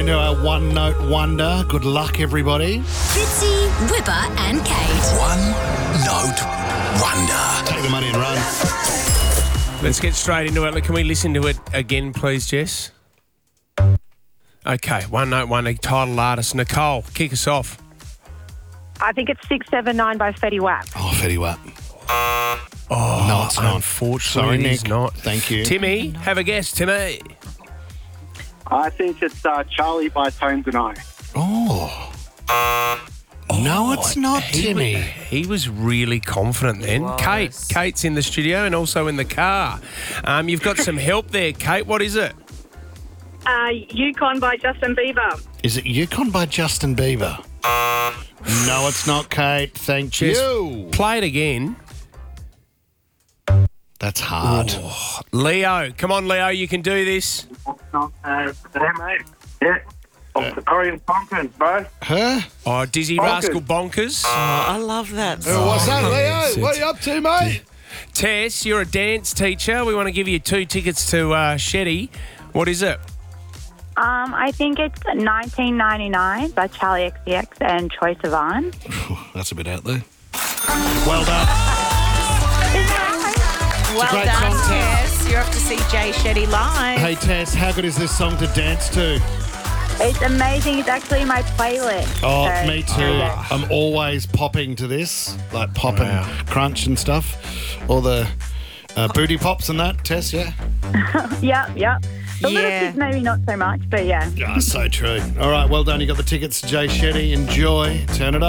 Into our one note wonder. Good luck, everybody. Fitzy, Whipper and Kate. One note wonder. Take the money and run. Let's get straight into it. Can we listen to it again, please, Jess? Okay, one note wonder, title artist. Nicole, kick us off. I think it's 679 by Fetty Wap. Oh, Fetty Wap. Oh, No, it's not. Unfortunately, Sorry, it is Nick. not. Thank you. Timmy, have a guess, Timmy. I think it's Charlie by Tones and I. Oh. No, it's not, Timmy. He was really confident then. Kate's in the studio and also in the car. You've got some help there, Kate. What is it? Yukon by Justin Bieber. Is it Yukon by Justin Bieber? No, it's not, Kate. Thank Jess, you. play it again. That's hard. Leo, come on, Leo, you can do this. Mate. Yeah. Orange Pumpkins, bro. Huh? Oh, Dizzy Bonkers. Rascal Bonkers. I love that. What's that, Leo? What are you up to, mate? Tess, you're a dance teacher. We want to give you 2 tickets to Shetty. What is it? I think it's 1999 by Charlie XCX and Troye Sivan. That's a bit out there. Well done. Well great done, song, Tess. You're off to see Jay Shetty live. Hey, Tess, how good is this song to dance to? It's amazing. It's actually my playlist. Oh, So, me too. yeah. I'm always popping to this, like pop and crunch and stuff. All the booty pops and that, Tess, yeah? Yep. The little Yeah. kids maybe not so much, but yeah. Yeah, so true. All right, well done. You got the tickets to Jay Shetty. Enjoy. Turn it up.